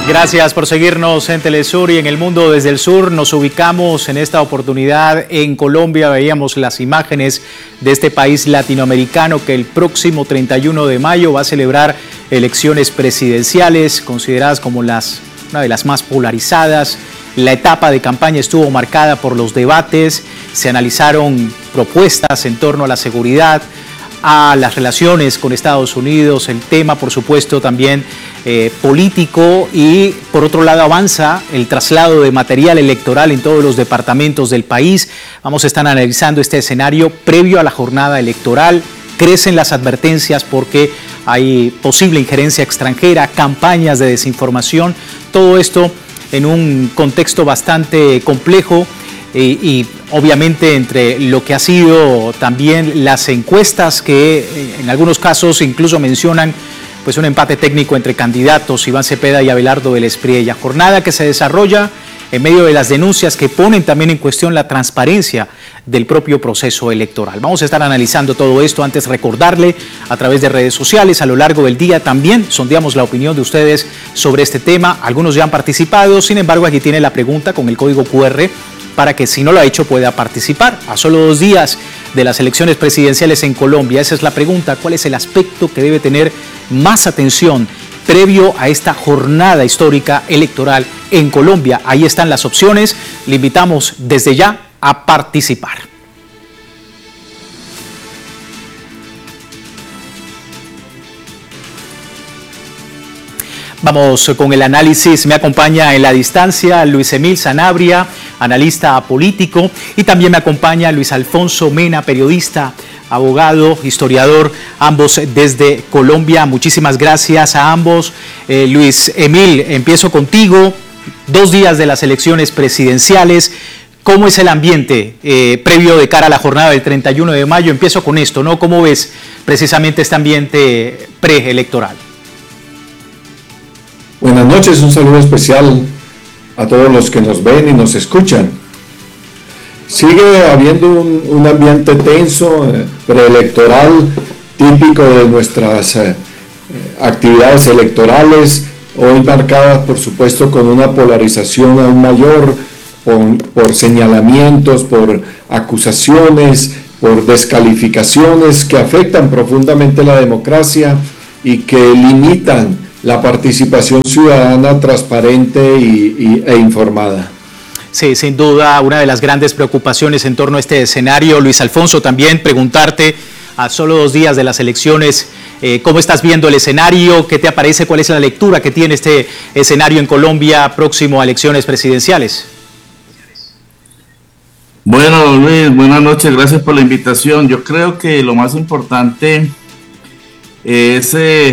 Gracias por seguirnos en Telesur y en el mundo desde el sur. Nos ubicamos en esta oportunidad en Colombia. Veíamos las imágenes de este país latinoamericano que el próximo 31 de mayo va a celebrar elecciones presidenciales consideradas como una de las más polarizadas. La etapa de campaña estuvo marcada por los debates, se analizaron propuestas en torno a la seguridad, a las relaciones con Estados Unidos, el tema por supuesto también político, y por otro lado avanza el traslado de material electoral en todos los departamentos del país. Vamos a estar analizando este escenario previo a la jornada electoral. Crecen las advertencias porque hay posible injerencia extranjera, campañas de desinformación, todo esto en un contexto bastante complejo. Y obviamente entre lo que ha sido también las encuestas que en algunos casos incluso mencionan pues un empate técnico entre candidatos Iván Cepeda y Abelardo Vélez Priella. Jornada que se desarrolla en medio de las denuncias que ponen también en cuestión la transparencia del propio proceso electoral. Vamos a estar analizando todo esto. Antes recordarle a través de redes sociales, a lo largo del día también sondeamos la opinión de ustedes sobre este tema. Algunos ya han participado, sin embargo aquí tiene la pregunta con el código QR para que si no lo ha hecho pueda participar. A solo 2 días de las elecciones presidenciales en Colombia, esa es la pregunta: ¿cuál es el aspecto que debe tener más atención previo a esta jornada histórica electoral en Colombia? Ahí están las opciones, le invitamos desde ya a participar. Vamos con el análisis. Me acompaña en la distancia Luis Emil Sanabria, analista político, y también me acompaña Luis Alfonso Mena, periodista, abogado, historiador, ambos desde Colombia. Muchísimas gracias a ambos. Luis Emil, empiezo contigo. 2 días de las elecciones presidenciales. ¿Cómo es el ambiente previo de cara a la jornada del 31 de mayo? Empiezo con esto, ¿no? ¿Cómo ves precisamente este ambiente preelectoral? Buenas noches, un saludo especial a todos los que nos ven y nos escuchan. Sigue habiendo un ambiente tenso, preelectoral, típico de nuestras actividades electorales, hoy marcadas por supuesto con una polarización aún mayor, por señalamientos, por acusaciones, por descalificaciones que afectan profundamente la democracia y que limitan la participación ciudadana transparente e informada. Sí, sin duda, una de las grandes preocupaciones en torno a este escenario. Luis Alfonso, también preguntarte, a solo 2 días de las elecciones, ¿cómo estás viendo el escenario? ¿Qué te aparece? ¿Cuál es la lectura que tiene este escenario en Colombia próximo a elecciones presidenciales? Bueno, Luis, buenas noches, gracias por la invitación. Yo creo que lo más importante es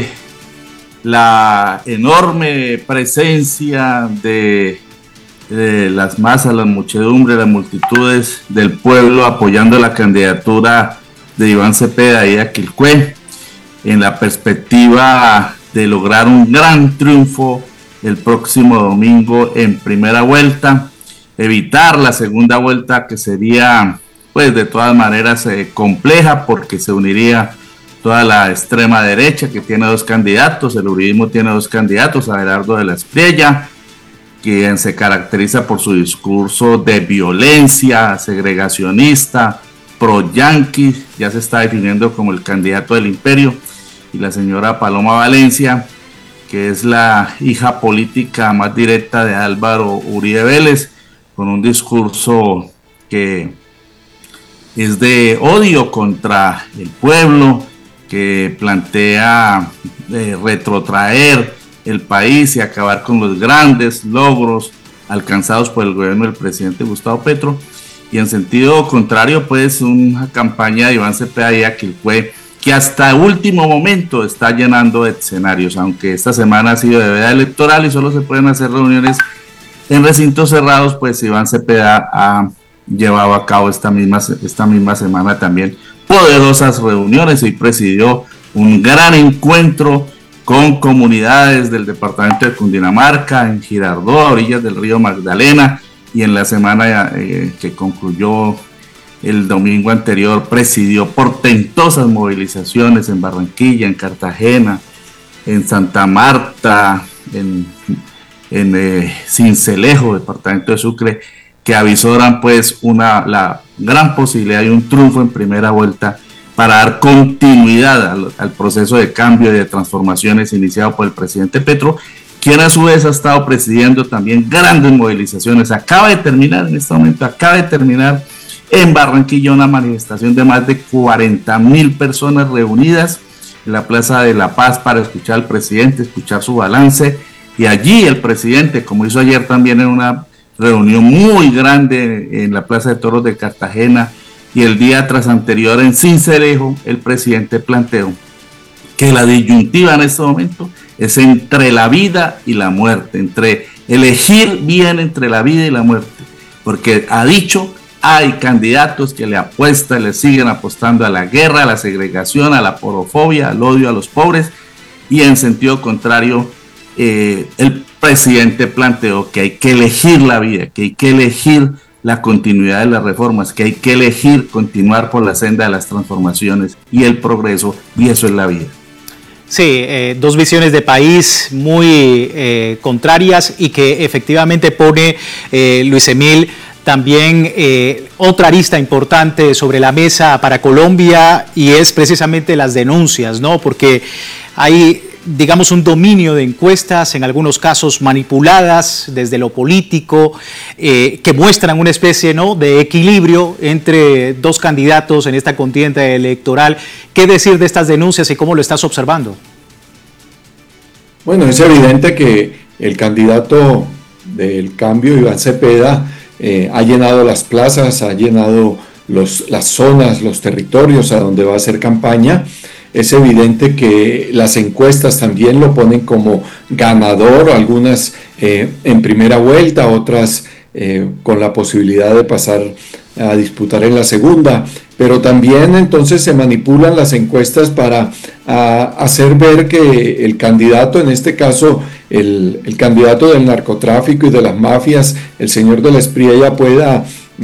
la enorme presencia de las masas, las muchedumbres, las multitudes del pueblo apoyando la candidatura de Iván Cepeda y Aquilcué, en la perspectiva de lograr un gran triunfo el próximo domingo en primera vuelta, evitar la segunda vuelta, que sería pues de todas maneras compleja, porque se uniría toda la extrema derecha, que tiene 2 candidatos, el uribismo tiene 2 candidatos, Abelardo Vélez Priella, quien se caracteriza por su discurso de violencia, segregacionista, pro-yanqui, ya se está definiendo como el candidato del imperio, y la señora Paloma Valencia, que es la hija política más directa de Álvaro Uribe Vélez, con un discurso que es de odio contra el pueblo, que plantea retrotraer el país y acabar con los grandes logros alcanzados por el gobierno del presidente Gustavo Petro, y en sentido contrario pues una campaña de Iván Cepeda y Aquilcué que hasta el último momento está llenando de escenarios, aunque esta semana ha sido de veda electoral y solo se pueden hacer reuniones en recintos cerrados, pues Iván Cepeda ha llevado a cabo esta misma semana también poderosas reuniones y presidió un gran encuentro con comunidades del departamento de Cundinamarca, en Girardot, a orillas del río Magdalena, y en la semana que concluyó el domingo anterior presidió portentosas movilizaciones en Barranquilla, en Cartagena, en Santa Marta, en en Sincelejo, departamento de Sucre, que avisoran pues la gran posibilidad de un triunfo en primera vuelta para dar continuidad al proceso de cambio y de transformaciones iniciado por el presidente Petro, quien a su vez ha estado presidiendo también grandes movilizaciones. Acaba de terminar en Barranquilla una manifestación de más de 40,000 personas reunidas en la Plaza de la Paz para escuchar al presidente, escuchar su balance, y allí el presidente, como hizo ayer también en una reunión muy grande en la Plaza de Toros de Cartagena, y el día tras anterior en Sincelejo, el presidente planteó que la disyuntiva en este momento es entre la vida y la muerte, entre elegir bien entre la vida y la muerte, porque ha dicho, hay candidatos que le apuestan, le siguen apostando a la guerra, a la segregación, a la porofobia, al odio a los pobres, y en sentido contrario, el presidente planteó que hay que elegir la vida, que hay que elegir la continuidad de las reformas, que hay que elegir continuar por la senda de las transformaciones y el progreso, y eso es la vida. Sí, dos visiones de país muy contrarias y que efectivamente pone Luis Emil también otra arista importante sobre la mesa para Colombia, y es precisamente las denuncias, ¿no? Porque hay, digamos, un dominio de encuestas, en algunos casos manipuladas desde lo político, que muestran una especie, ¿no?, de equilibrio entre dos candidatos en esta contienda electoral. ¿Qué decir de estas denuncias y cómo lo estás observando? Bueno, es evidente que el candidato del cambio, Iván Cepeda, ha llenado las plazas, ha llenado las zonas, los territorios a donde va a hacer campaña. Es evidente que las encuestas también lo ponen como ganador, algunas en primera vuelta, otras con la posibilidad de pasar a disputar en la segunda, pero también entonces se manipulan las encuestas para hacer ver que el candidato, en este caso el candidato del narcotráfico y de las mafias, el señor de la Espriella, pueda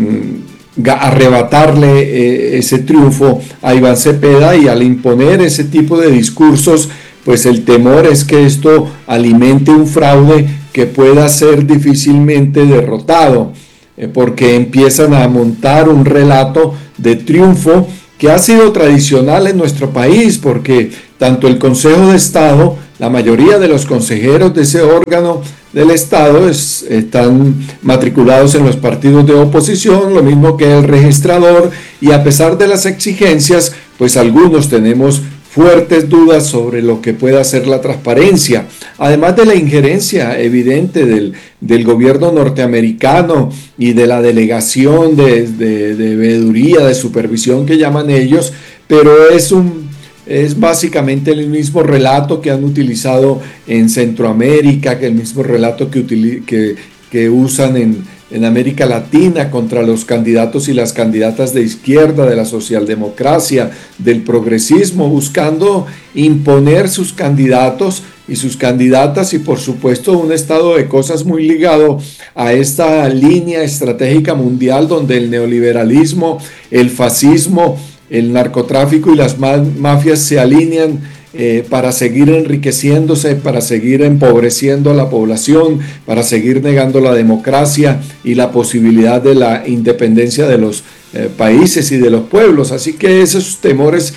arrebatarle ese triunfo a Iván Cepeda, y al imponer ese tipo de discursos, pues el temor es que esto alimente un fraude que pueda ser difícilmente derrotado, porque empiezan a montar un relato de triunfo que ha sido tradicional en nuestro país, porque tanto el Consejo de Estado, la mayoría de los consejeros de ese órgano del Estado están matriculados en los partidos de oposición, lo mismo que el registrador, y a pesar de las exigencias, pues algunos tenemos fuertes dudas sobre lo que pueda ser la transparencia, además de la injerencia evidente del gobierno norteamericano y de la delegación de veeduría, de supervisión que llaman ellos, pero es básicamente el mismo relato que han utilizado en Centroamérica, que el mismo relato que usan en América Latina contra los candidatos y las candidatas de izquierda, de la socialdemocracia, del progresismo, buscando imponer sus candidatos y sus candidatas, y por supuesto un estado de cosas muy ligado a esta línea estratégica mundial donde el neoliberalismo, el fascismo, el narcotráfico y las mafias se alinean para seguir enriqueciéndose, para seguir empobreciendo a la población, para seguir negando la democracia y la posibilidad de la independencia de los países y de los pueblos. Así que esos temores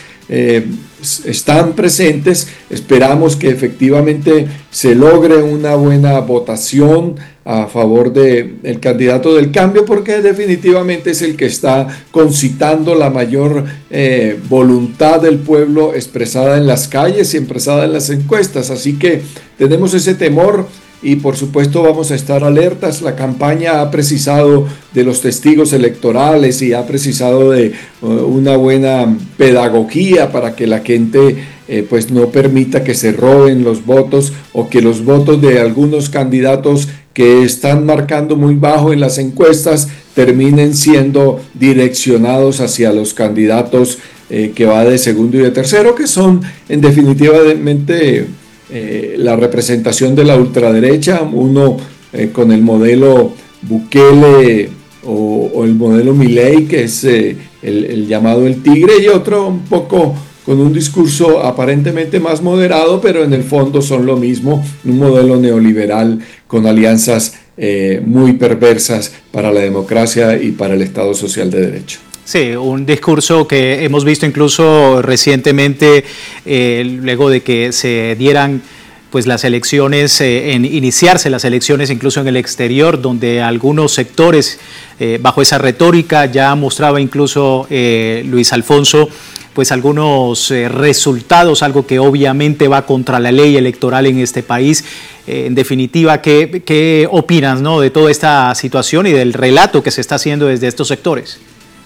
están presentes. Esperamos que efectivamente se logre una buena votación a favor del candidato del cambio, porque definitivamente es el que está concitando la mayor voluntad del pueblo expresada en las calles y expresada en las encuestas. Así que tenemos ese temor y por supuesto vamos a estar alertas. La campaña ha precisado de los testigos electorales y ha precisado de una buena pedagogía para que la gente pues no permita que se roben los votos, o que los votos de algunos candidatos que están marcando muy bajo en las encuestas terminen siendo direccionados hacia los candidatos que va de segundo y de tercero, que son en definitivamente la representación de la ultraderecha, uno con el modelo Bukele o el modelo Milei, que es el llamado el tigre, y otro un poco con un discurso aparentemente más moderado, pero en el fondo son lo mismo, un modelo neoliberal con alianzas muy perversas para la democracia y para el Estado social de derecho. Sí, un discurso que hemos visto incluso recientemente, luego de que se dieran pues las elecciones, en iniciarse las elecciones incluso en el exterior, donde algunos sectores bajo esa retórica ya mostraba incluso Luis Alfonso pues algunos resultados, algo que obviamente va contra la ley electoral en este país. En definitiva, ¿qué opinas, ¿no?, de toda esta situación y del relato que se está haciendo desde estos sectores?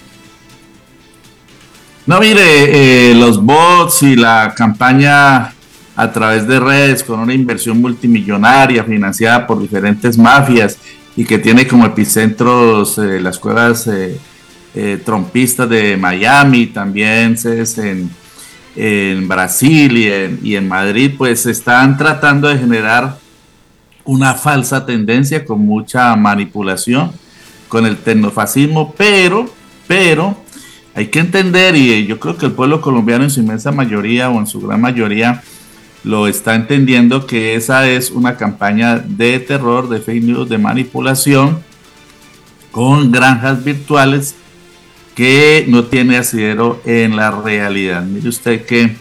No, mire, los bots y la campaña a través de redes con una inversión multimillonaria financiada por diferentes mafias y que tiene como epicentros las cuevas trompistas de Miami, también en Brasil y en Madrid, pues están tratando de generar una falsa tendencia con mucha manipulación con el tecnofascismo, pero hay que entender, y yo creo que el pueblo colombiano en su inmensa mayoría o en su gran mayoría lo está entendiendo, que esa es una campaña de terror, de fake news, de manipulación con granjas virtuales que no tiene asidero en la realidad. Mire usted que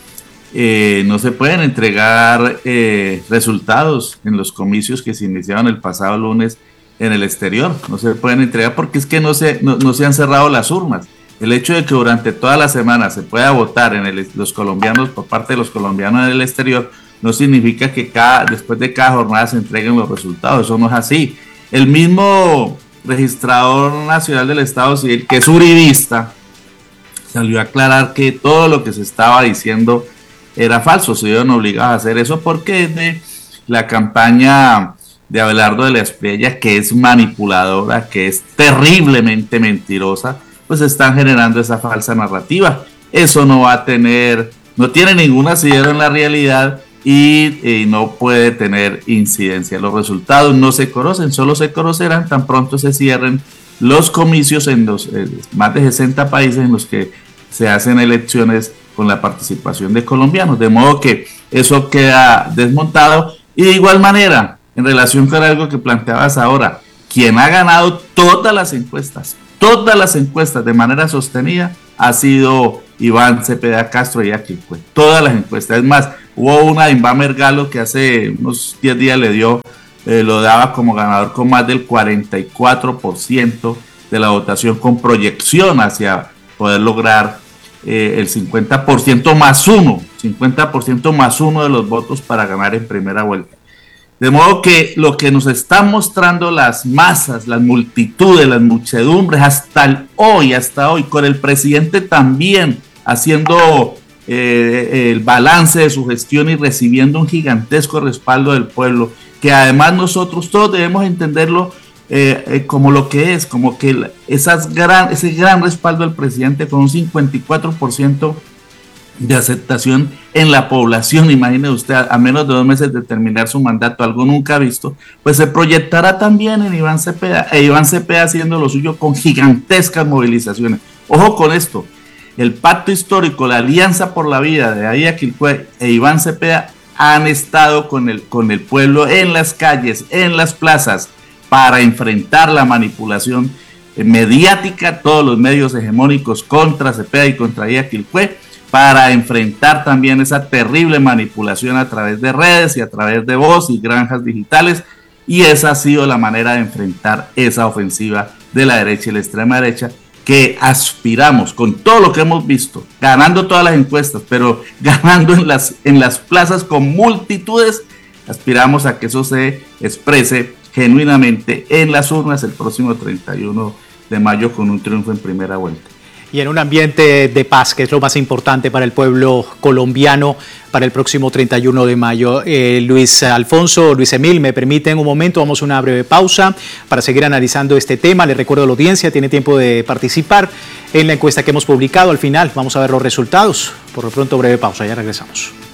no se pueden entregar resultados en los comicios que se iniciaron el pasado lunes en el exterior. No se pueden entregar porque es que no se han cerrado las urnas. El hecho de que durante toda la semana se pueda votar los colombianos, por parte de los colombianos en el exterior, no significa que después de cada jornada se entreguen los resultados. Eso no es así. El mismo registrador nacional del Estado Civil, que es uribista, salió a aclarar que todo lo que se estaba diciendo era falso. Se vieron obligados a hacer eso porque de la campaña de Abelardo de la Espriella, que es manipuladora, que es terriblemente mentirosa, pues están generando esa falsa narrativa. Eso no tiene ningún asidero en la realidad y no puede tener incidencia. Los resultados no se conocen, solo se conocerán tan pronto se cierren los comicios en los más de 60 países en los que se hacen elecciones con la participación de colombianos, de modo que eso queda desmontado. Y de igual manera, en relación con algo que planteabas ahora, quien ha ganado todas las encuestas de manera sostenida ha sido Iván Cepeda Castro y Aquilcue. Todas las encuestas. Es más, hubo una de Iván Mergalo que hace unos 10 días lo daba como ganador con más del 44% de la votación, con proyección hacia poder lograr el 50% más uno de los votos para ganar en primera vuelta. De modo que lo que nos están mostrando las masas, las multitudes, las muchedumbres, hasta hoy, con el presidente también haciendo el balance de su gestión y recibiendo un gigantesco respaldo del pueblo, que además nosotros todos debemos entenderlo como lo que es, como que ese gran respaldo del presidente con un 54% de aceptación en la población. Imagine usted, a menos de 2 meses de terminar su mandato, algo nunca visto, pues se proyectará también en Iván Cepeda, Iván Cepeda haciendo lo suyo con gigantescas movilizaciones. Ojo con esto, el pacto histórico, la alianza por la vida de Aya Aquilcue e Iván Cepeda han estado con el pueblo en las calles, en las plazas, para enfrentar la manipulación mediática, todos los medios hegemónicos contra Cepeda y contra Aya Aquilcue, para enfrentar también esa terrible manipulación a través de redes y a través de voz y granjas digitales, y esa ha sido la manera de enfrentar esa ofensiva de la derecha y la extrema derecha, que aspiramos, con todo lo que hemos visto, ganando todas las encuestas, pero ganando en las plazas con multitudes, aspiramos a que eso se exprese genuinamente en las urnas el próximo 31 de mayo con un triunfo en primera vuelta. Y en un ambiente de paz, que es lo más importante para el pueblo colombiano para el próximo 31 de mayo. Luis Alfonso, Luis Emil, me permiten un momento, vamos a una breve pausa para seguir analizando este tema. Les recuerdo a la audiencia, tiene tiempo de participar en la encuesta que hemos publicado. Al final vamos a ver los resultados. Por lo pronto, breve pausa, ya regresamos.